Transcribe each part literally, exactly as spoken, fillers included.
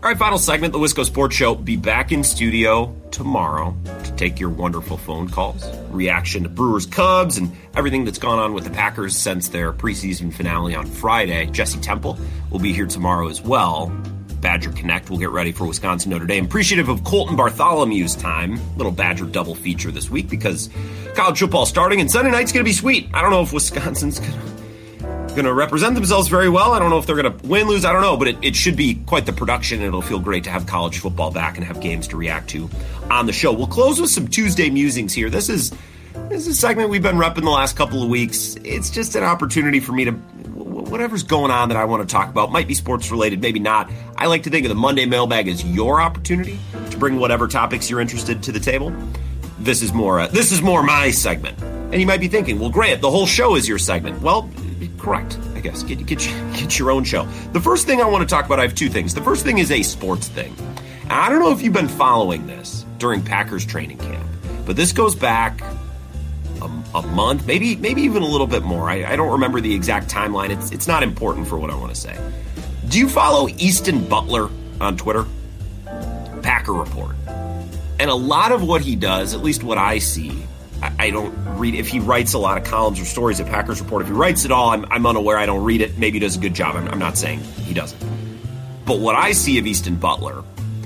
All right, final segment, the Wisco Sports Show. Be back in studio tomorrow to take your wonderful phone calls, reaction to Brewers Cubs, and everything that's gone on with the Packers since their preseason finale on Friday. Jesse Temple will be here tomorrow as well. Badger Connect will get ready for Wisconsin Notre Dame. Appreciative of Colton Bartholomew's time. Little Badger double feature this week because college football starting, and Sunday night's going to be sweet. I don't know if Wisconsin's going to... going to represent themselves very well. I don't know if they're going to win, lose, I don't know, but it, it should be quite the production. It'll feel great to have college football back and have games to react to on the show. We'll close with some Tuesday musings here. This is this is a segment we've been repping the last couple of weeks. It's just an opportunity for me to, whatever's going on that I want to talk about, might be sports related, maybe not. I like to think of the Monday mailbag as your opportunity to bring whatever topics you're interested to the table. This is more, uh, this is more my segment. And you might be thinking, well, Grant, the whole show is your segment. Well, correct, I guess. Get, get, get your own show. The first thing I want to talk about, I have two things. The first thing is a sports thing. And I don't know if you've been following this during Packers training camp, but this goes back a, a month, maybe maybe even a little bit more. I, I don't remember the exact timeline. It's, it's not important for what I want to say. Do you follow Easton Butler on Twitter? Packer Report. And a lot of what he does, at least what I see, I don't read, if he writes a lot of columns or stories at Packers Report, if he writes it all, I'm, I'm unaware, I don't read it. Maybe he does a good job. I'm, I'm not saying he doesn't. But what I see of Easton Butler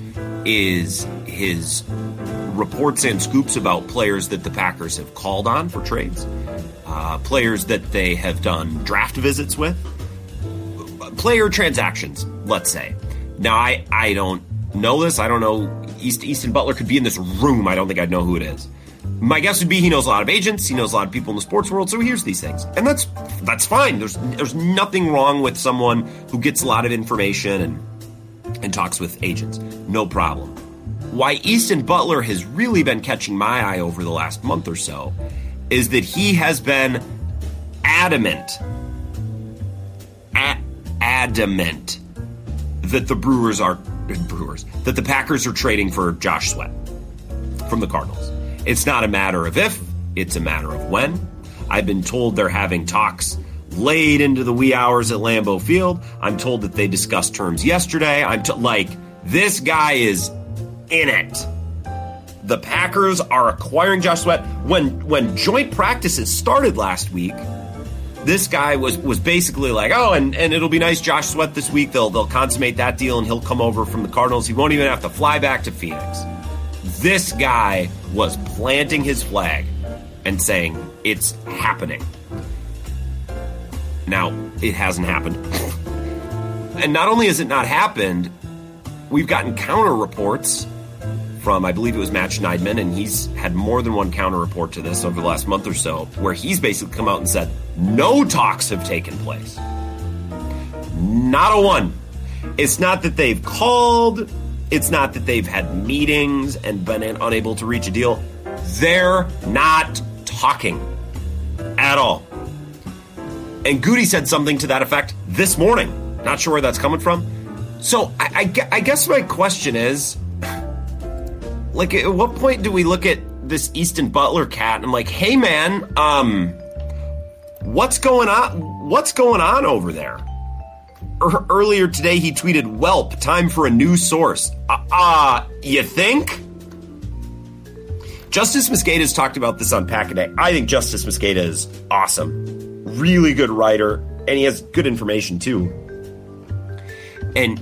is his reports and scoops about players that the Packers have called on for trades, uh, players that they have done draft visits with, player transactions, let's say. Now, I, I don't know this. I don't know. East, Easton Butler could be in this room. I don't think I'd know who it is. My guess would be he knows a lot of agents, he knows a lot of people in the sports world, so he hears these things. And that's that's fine. There's there's nothing wrong with someone who gets a lot of information and and talks with agents. No problem. Why Easton Butler has really been catching my eye over the last month or so is that he has been adamant, a- adamant that the Brewers are Brewers, that the Packers are trading for Josh Sweat from the Cardinals. It's not a matter of if, it's a matter of when. I've been told they're having talks late into the wee hours at Lambeau Field. I'm told that they discussed terms yesterday. I'm t- like, this guy is in it. The Packers are acquiring Josh Sweat. When when joint practices started last week, this guy was was basically like, oh, and, and it'll be nice Josh Sweat this week. They'll they'll consummate that deal and he'll come over from the Cardinals. He won't even have to fly back to Phoenix. This guy was planting his flag and saying, it's happening. Now, it hasn't happened. And not only has it not happened, we've gotten counter reports from, I believe it was Matt Schneidman, and he's had more than one counter report to this over the last month or so, where he's basically come out and said, no talks have taken place. Not a one. It's not that they've called. It's not that they've had meetings and been unable to reach a deal. They're not talking at all. And Goody said something to that effect this morning. Not sure where that's coming from. So I, I, I guess my question is, like, at what point do we look at this Easton Butler cat and I'm like, hey man, um, what's going on? What's going on over there? Er, earlier today he tweeted, "Welp, time for a new source." Uh, uh you think? Justice Mosqueda's talked about this on Pack a Day. I think Justice Mosqueda is awesome. Really good writer, and he has good information too. And